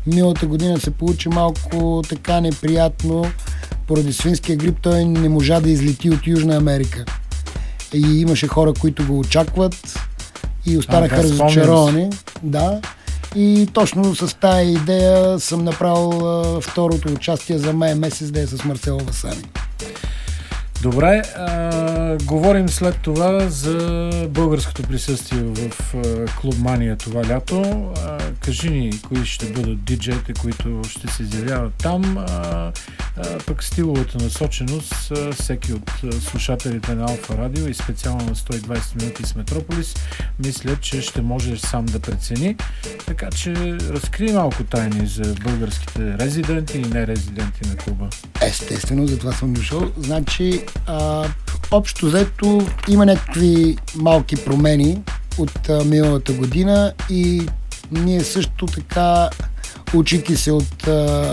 миналата година се получи малко така неприятно. Поради свинския грип той не можа да излети от Южна Америка. И имаше хора, които го очакват и останаха разочаровани. Да. И точно с тая идея съм направил второто участие за май месец, да е с Марсело Васани. Добре, говорим след това за българското присъствие в Клуб Мания това лято. Кажи ни кои ще бъдат диджеите, които ще се изявяват там. Пък стиловата насоченост всеки от слушателите на Алфа Радио и специално на 120 минути с Метрополис, мисля, че ще можеш сам да прецени. Така че разкрий малко тайни за българските резиденти и нерезиденти на клуба. Естествено, за това съм дошъл. Значи, общо взето има някакви малки промени от миналата година и ние също така, учики се от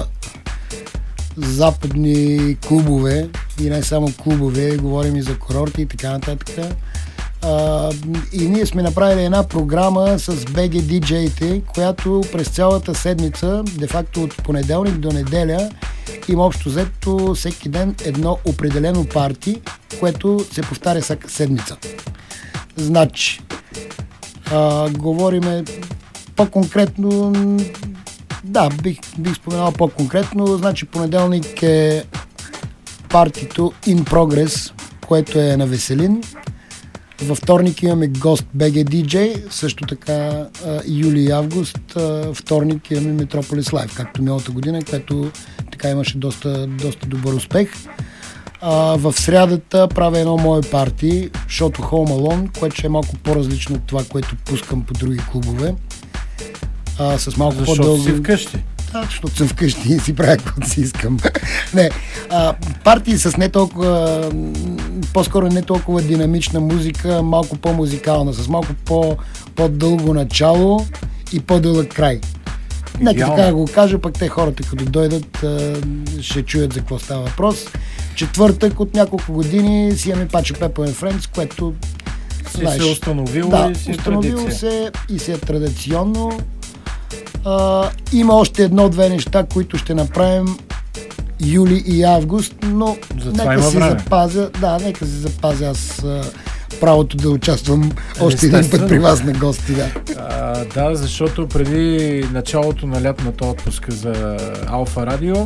западни клубове и не само клубове, говорим и за курорти и така нататък. И ние сме направили една програма с BG DJ-те, която през цялата седмица, де-факто от понеделник до неделя, има общо взето всеки ден едно определено парти, което се повтаря всяка седмица. Значи, говориме по-конкретно, да, бих споменал по-конкретно, значи понеделник е партито In Progress, което е на Веселин. Във вторник имаме гост BG DJ, също така юли и август, вторник имаме Метрополис Лайв, както миналата година, което така имаше доста добър успех. В срядата правя едно мое парти, Shot Home Alone, което ще е малко по-различно от това, което пускам по други клубове. С малко по-дълго. Защото си вкъщи? Да, защото съм вкъщи и си правя каквото си искам. Не, партии с не толкова, по-скоро не толкова динамична музика, малко по-музикална, с малко по-дълго начало и по-дълъг край. Нека така да го кажа, пък те хората, като дойдат, ще чуят за какво става въпрос. Четвъртък от няколко години си имаме Паче Пепо and Friends, което се установило и си е установило се и си е традиционно. Има още едно-две неща, които ще направим юли и август, но нека си запазя аз правото да участвам още един път при вас на гости. Да, защото преди началото на лятната отпуска за Алфа Радио,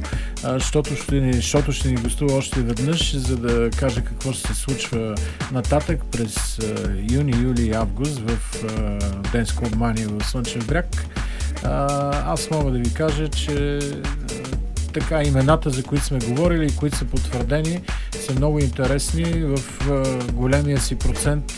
защото ще ни гостува още веднъж, за да каже какво ще се случва нататък през юни, юли и август в Денс Клуб Мания в Слънчев бряг. Аз мога да ви кажа, че така имената, за които сме говорили и които са потвърдени, са много интересни. В големия си процент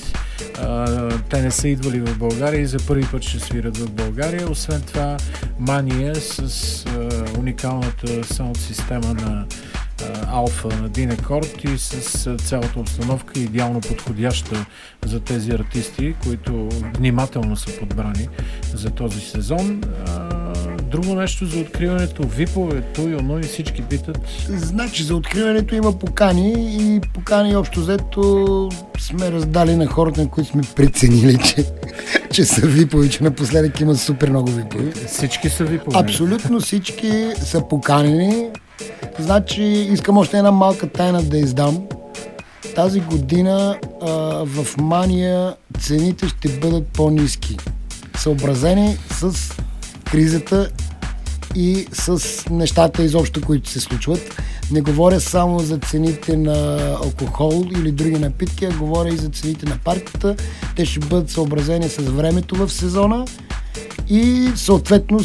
те не са идвали в България и за първи път ще свират в България. Освен това, Мания с уникалната саунд система на Алфа на Динекорд и с цялата обстановка идеално подходяща за тези артисти, които внимателно са подбрани за този сезон. Друго нещо за откриването, виповето и оно и всички питат. Значи за откриването има покани общо взето сме раздали на хората, на които сме преценили, че са випови, че напоследък има супер много випови. Всички са випови. Абсолютно всички са поканени. Значи искам още една малка тайна да издам. Тази година в Мания цените ще бъдат по-ниски. Съобразени с кризата и с нещата изобщо, които се случват. Не говоря само за цените на алкохол или други напитки, а говоря и за цените на партията. Те ще бъдат съобразени с времето в сезона и съответно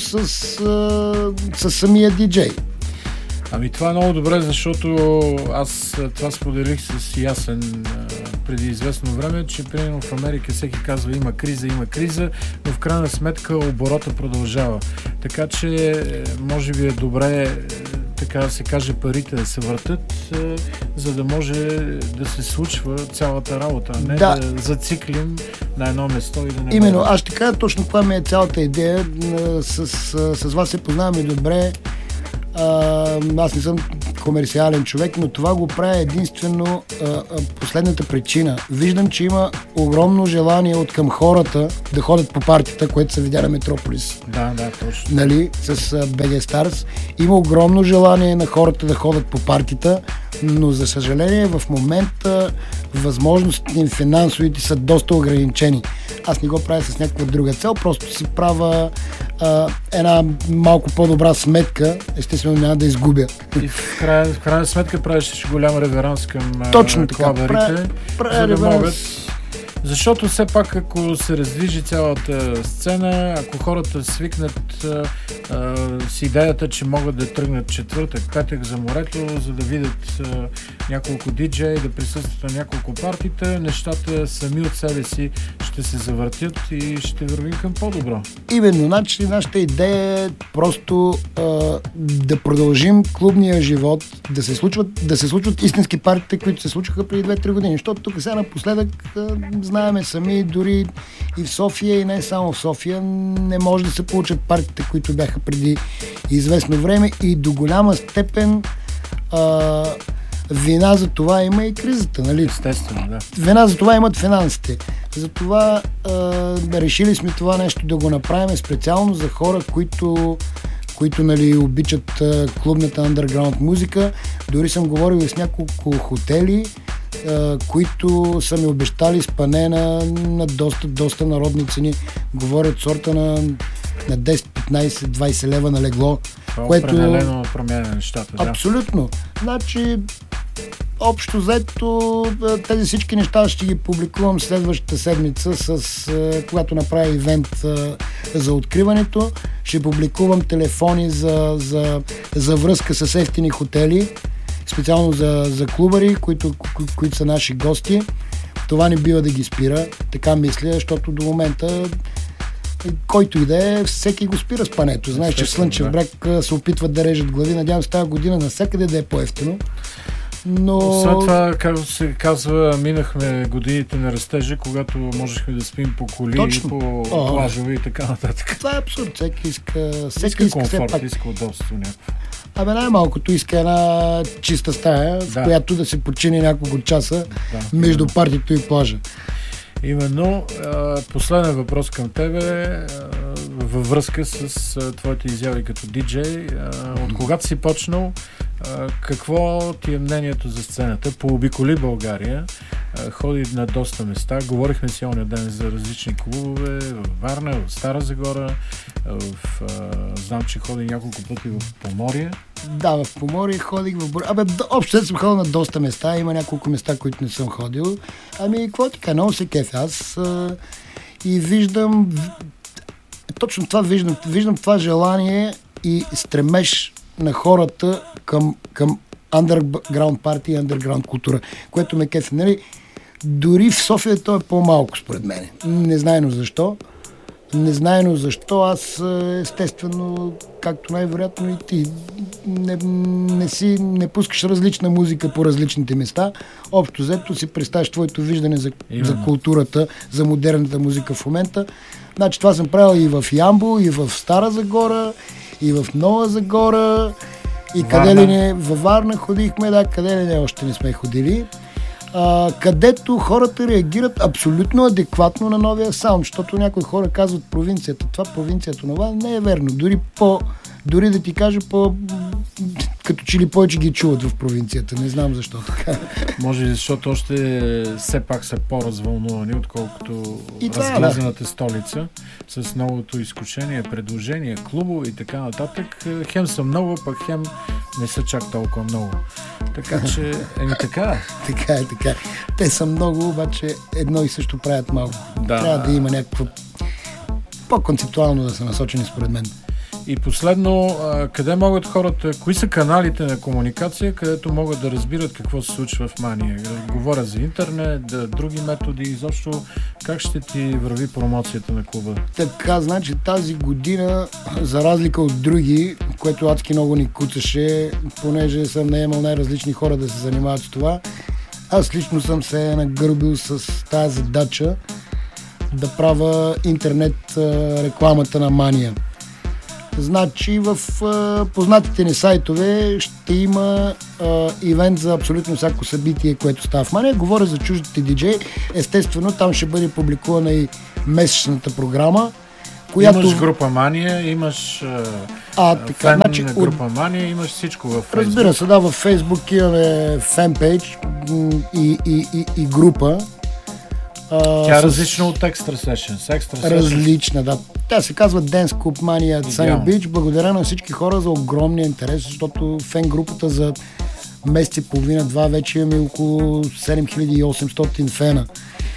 с самия диджей. Ами това е много добре, защото аз това споделих с Ясен преди известно време, че примерно в Америка всеки казва има криза, но в крайна сметка оборота продължава. Така че може би е добре, така да се каже, парите да се въртат, за да може да се случва цялата работа, а не да зациклим на едно место и да не... Именно, аз ще кажа точно това ми е цялата идея. С вас се познаваме добре. Аз не съм комерциален човек, но това го правя единствено последната причина. Виждам, че има огромно желание от към хората да ходят по партията, което се видя на Метрополис. Да, точно. Нали, с BG Stars. Има огромно желание на хората да ходят по партията, но за съжаление в момента възможностите им финансовите са доста ограничени. Аз не го правя с някаква друга цел, просто си правя една малко по-добра сметка, естествено няма да изгубя. И в крайна сметка правиш голям реверанс към клабарите, за да могат. Защото все пак, ако се раздвижи цялата сцена, ако хората свикнат с идеята, че могат да тръгнат четвъртък, петък за морето, за да видят няколко диджеи, да присъстват на няколко партита, нещата сами от себе си ще се завъртят и ще вървим към по-добро. Именно, значи нашата идея е просто да продължим клубния живот, да се случват истински партиите, които се случваха преди 2-3 години. Защото тук сега напоследък знаеме сами, дори и в София, и не само в София, не може да се получат партиите, които бяха преди известно време, и до голяма степен вина за това има и кризата, нали? Естествено, да. Вина за това имат финансите. Затова решили сме това нещо да го направим специално за хора, които нали, обичат клубната underground музика. Дори съм говорил и с няколко хотели, които са ми обещали спане на доста народни цени. Говорят сорта на 10, 15, 20 лева на легло. Това определено променя нещата. Абсолютно. Значи, общо взето, тези всички неща ще ги публикувам следващата седмица, когато направя ивент за откриването. Ще публикувам телефони за връзка с ефтини хотели, специално за клубари, които са наши гости. Това не бива да ги спира, така мисля, защото до момента който и да е, всеки го спира спането. Знаеш, че Слънчев бряг се опитват да режат глави. Надявам се тази година навсякъде да е по-евтино. Но... След това, както се казва, минахме годините на растежа, когато можехме да спим по коли, точно, по плажове и така нататък. Това е абсурд. Всеки иска комфорт, иска удобство някакво. Най-малкото иска една чиста стая, в която да се почини няколко часа между партито и плажа. Именно. Последен въпрос към тебе във връзка с твоите изяви като диджей. От когато си почнал, какво ти е мнението за сцената? Пообиколи България, ходи на доста места. Говорихме си оня ден за различни клубове в Варна, в Стара Загора, знам, че ходи няколко пъти в Поморие. Да, в Поморие ходих в общо съм ходил на доста места, има няколко места, които не съм ходил. Какво ти кажа, много се кефя. Аз и виждам точно това, виждам това желание и стремеж на хората към underground парти и underground култура, което ме кефи. Нали? Дори в София то е по-малко, според мен. Незнайно защо. Аз, естествено, както най-вероятно и ти, не пускаш различна музика по различните места. Общо взето си представяш твоето виждане за културата, за модерната музика в момента. Значи това съм правил и в Ямбол, и в Стара Загора, и в Нова Загора, и къде ли не, във Варна ходихме, къде ли не още не сме ходили. Където хората реагират абсолютно адекватно на новия саунд, защото някои хора казват провинцията, това не е верно. Дори да ти кажа, като че ли повече ги чуват в провинцията. Не знам защо така. Може защото още все пак са по-развълнувани, отколкото разглезената столица, с новото изкушение, предложения, клубове и така нататък. Хем са много, пък хем не са чак толкова много. Така че, така. Така. Те са много, обаче едно и също правят малко. Да. Трябва да има някакво по-концептуално да са насочени, според мен. И последно, къде могат хората, кои са каналите на комуникация, където могат да разбират какво се случва в Мания? Говоря за интернет, други методи, изобщо как ще ти върви промоцията на клуба? Така, значи тази година, за разлика от други, което адски много ни куцаше, понеже съм наемал най-различни хора да се занимават с това, аз лично съм се нагърбил с тази задача да правя интернет рекламата на Мания. Значи в познатите ни сайтове ще има ивент за абсолютно всяко събитие, което става в Мания. Говоря за чуждите диджеи. Естествено, там ще бъде публикувана и месечната програма, която... Имаш група Мания, имаш фен на група Мания, имаш всичко във Фейсбук. Разбира се, да, във Фейсбук имаме фенпейдж и група. Тя е различна от Extra Sessions. Различна, да. Тя се казва Dance Club Mania at Sunny Beach. Благодаря на всички хора за огромния интерес, защото фен групата за месец и половина-два вече имаме около 7800 фена.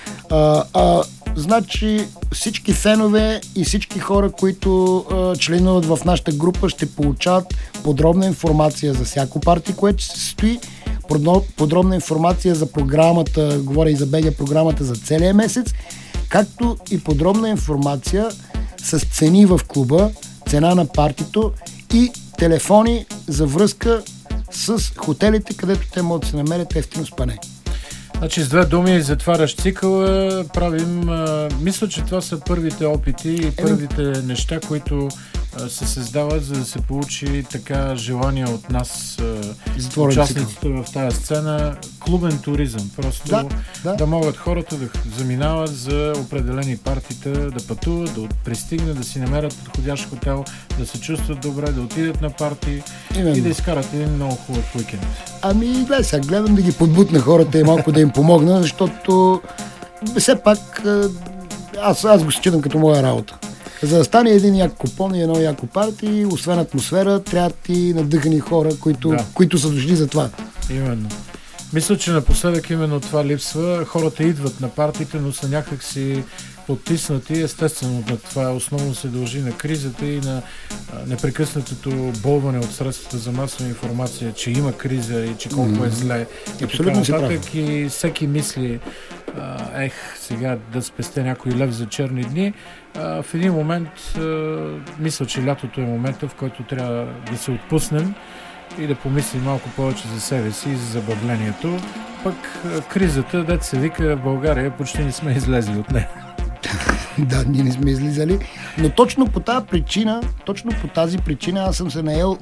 Значи всички фенове и всички хора, които членуват в нашата група, ще получават подробна информация за всяко парти, което се състои, подробна информация за програмата, говоря и за БГ програмата за целия месец, както и подробна информация с цени в клуба, цена на партито и телефони за връзка с хотелите, където те могат да се намерят ефтино спане. Значи с две думи затваряш цикъла, правим... мисля, че това са първите опити и първите неща, които се създават, за да се получи така желание от нас, участниците в тази сцена, клубен туризъм. Просто да могат хората да заминават за определени партита, да пътуват, да пристигнат, да си намерят подходящ хотел, да се чувстват добре, да отидат на парти и да изкарат един много хубав уикенд. Ами, сега гледам да ги подбутна хората и малко да им помогна, защото все пак аз го считам като моя работа. За да стане един як купон и едно яко парти, освен атмосфера, трябва и надъхани хора, които са дошли за това. Именно. Мисля, че напоследък именно това липсва. Хората идват на партите, но са някакси потиснати. Естествено, това основно се дължи на кризата и на непрекъснатото болване от средствата за масова информация, че има криза и че колко е зле. Абсолютно си прав. И всеки мисли, сега да спестя някой лев за черни дни. В един момент мисля, че лятото е момента, в който трябва да се отпуснем и да помислим малко повече за себе си и за забавлението. Пък кризата, дето се вика, в България почти не сме излезли от нея. Да, ние не сме излизали. Но точно по тази причина аз съм се наел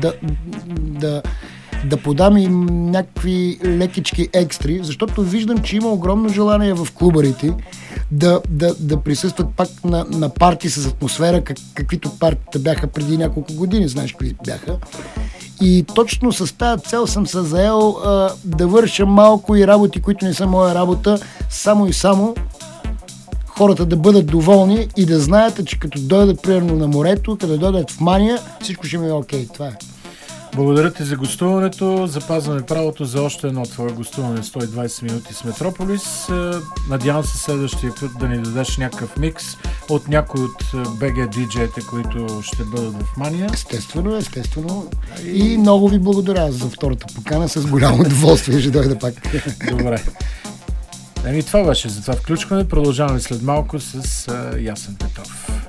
да подам и някакви лекички екстри, защото виждам, че има огромно желание в клубарите да присъстват пак на парти с атмосфера, каквито партита бяха преди няколко години, знаеш какви бяха. И точно с тази цел съм се заел да върша малко и работи, които не са моя работа, само и само хората да бъдат доволни и да знаят, че като дойдат примерно на морето, като дойдат в Мания, всичко ще ми е окей. Това е. Благодаря ти за гостуването. Запазваме правото за още едно твое гостуване 120 минути с Метрополис. Надявам се следващия път да ни дадеш някакъв микс от някой от BG диджеите, които ще бъдат в Мания. Естествено. И много ви благодаря за втората покана. С голямо удоволствие ще дойда пак. Добре. Това беше за това включване. Продължаваме след малко с Ясен Петров.